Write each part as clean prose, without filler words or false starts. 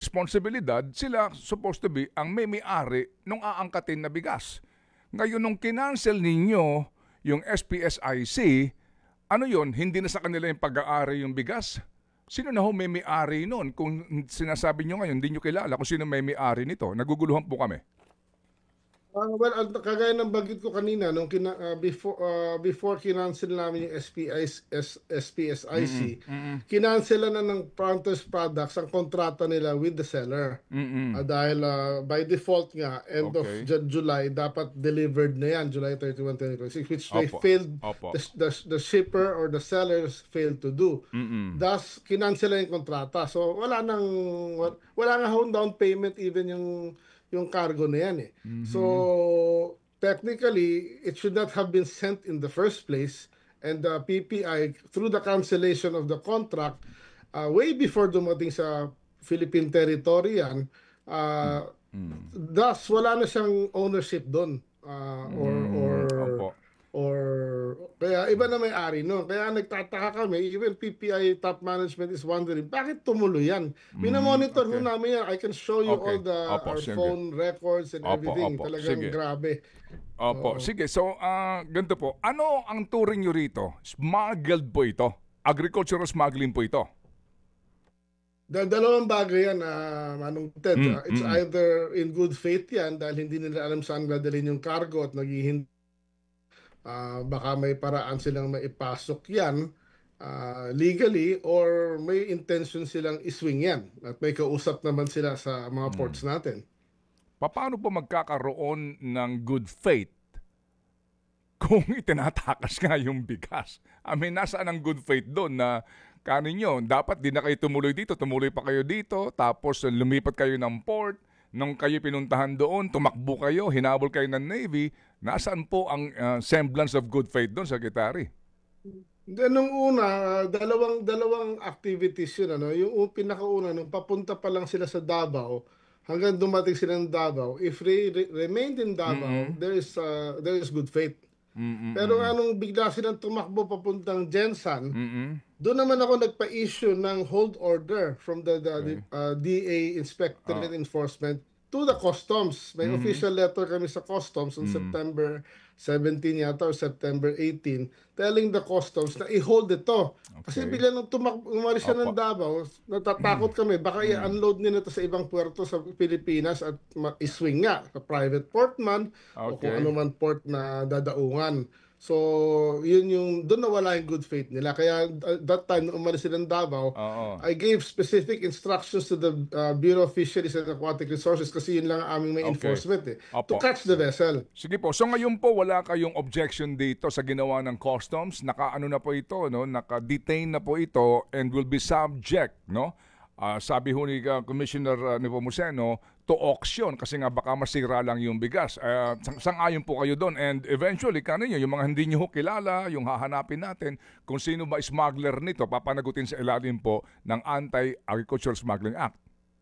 responsibilidad, sila supposed to be ang may-ari nung aangkatin na bigas. Ngayon, nung kinancel ninyo yung SPSIC, ano yun, hindi na sa kanila yung pag-aari yung bigas? Sino na ho may-ari nun? Kung sinasabi nyo ngayon, hindi nyo kilala kung sino may-ari nito. Naguguluhan po kami. Well, kagaya ng banggit ko kanina, nung before kinancel namin yung SPSIC, kinancel na ng Frontiers Products ang kontrata nila with the seller. Dahil by default nga, end of July, dapat delivered na yan, July 31, 2026, which they failed, the shipper or the sellers failed to do. Thus, kinancel na yung kontrata. So, wala nga down payment even yung cargo na yan eh. So, technically, it should not have been sent in the first place, and the PPI, through the cancellation of the contract, way before dumating sa Philippine territory yan, thus, wala na siyang ownership doon. Kaya iba na may-ari no. Kaya nagtataka kami, even PPI top management is wondering, bakit tumuloy yan? Minamonitor mo namin yan. I can show you all our phone records and everything. Talagang grabe. Sige. So, ganito po. Ano ang turing nyo rito? Smuggled po ito? Agricultural smuggling po ito? Dalawang bagay yan, Manong Ted. It's either in good faith yan dahil hindi nila alam saan dadalhin yung cargo at naghihintay. Baka may paraan silang maipasok yan legally, or may intention silang iswing yan at may kausap naman sila sa mga ports natin. Paano po magkakaroon ng good faith kung itinatakas nga yung bigas? I mean, nasaan ang good faith doon na kanin nyo, dapat di na kayo tumuloy dito, tumuloy pa kayo dito, tapos lumipat kayo ng port. Nung kayo pinuntahan doon, tumakbo kayo, hinabol kayo ng Navy, nasaan po ang semblance of good faith doon, Secretary? Nung una, dalawang activities yun. Yung pinakauna, nung papunta pa lang sila sa Davao, hanggang dumating sila ng Davao, if they remained in Davao, there is good faith. Pero nung bigla silang tumakbo papuntang Jensan, doon naman ako nagpa-issue ng hold order from the DA Inspectorate Enforcement to the Customs. May official letter kami sa Customs on September 17 yata or September 18 telling the Customs na i-hold ito. Kasi bigla nung umalis siya ng Davao, natatakot kami. Baka i-unload nila ito sa ibang puerto sa Pilipinas at iswing nga sa private port man o kung ano man port na dadaungan. So, yun yung, doon nawala yung good faith nila. Kaya that time, nung umalis sila ng Davao, I gave specific instructions to the Bureau of Fisheries and Aquatic Resources kasi yun lang ang aming may enforcement to catch the vessel. Sige po. So ngayon po, wala kayong objection dito sa ginawa ng Customs? Naka-ano na po ito, no? Naka-detain na po ito and will be subject, no? Sabi ho ni Commissioner Nepomuceno, to auction kasi nga baka masira lang yung bigas. Sang-ayon po kayo doon, and eventually kaninyo, yung mga hindi nyo kilala, yung hahanapin natin kung sino ba smuggler nito, papanagutin sa ilalim po ng Anti-Agricultural Smuggling Act.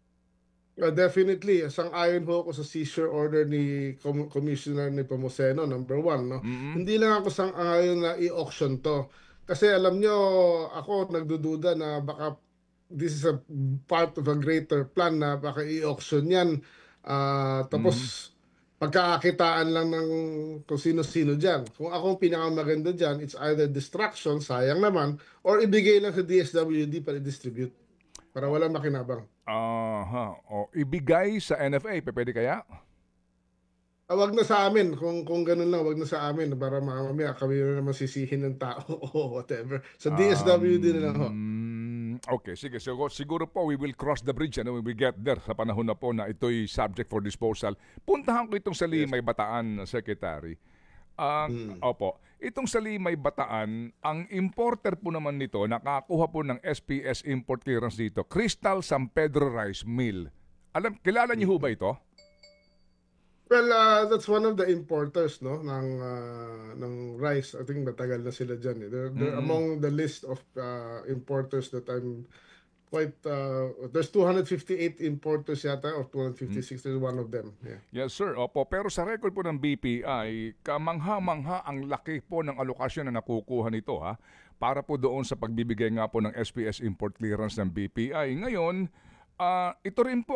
Definitely, sang-ayon ho ako sa seizure order ni Commissioner Nepomuceno, number 1. No? Hindi lang ako sang-ayon na i-auction to. Kasi alam nyo, ako nagdududa na baka this is a part of a greater plan na baka i-auction yan. Tapos pagkakakitaan lang ng kung sino-sino dyan. Kung akong pinakamaganda dyan, it's either distraction, sayang naman, or ibigay lang sa DSWD para i-distribute. Para walang makinabang. O ibigay sa NFA, pwede kaya? Wag na sa amin. Kung ganun lang, wag na sa amin. Para mamaya kami na naman sisihin ng tao o whatever. Sa DSWD na lang ho. Okay, sige. So, siguro po we will cross the bridge when we get there sa panahon na po na ito'y subject for disposal. Puntahan ko itong sa Limay Bataan, Secretary. Opo. Itong sa Limay Bataan, ang importer po naman nito, nakakuha po ng SPS import clearance dito, Crystal San Pedro Rice Mill. Kilala niyo ho ba ito? Well, that's one of the importers ng rice. I think matagal na sila dyan. They're among the list of importers that I'm quite... there's 258 importers yata, or 256. There's one of them. Yeah. Yes, sir. Opo. Pero sa record po ng BPI, kamangha-mangha ang laki po ng alokasyon na nakukuha nito, ha? Para po doon sa pagbibigay nga po ng SPS import clearance ng BPI. Ngayon, ito rin po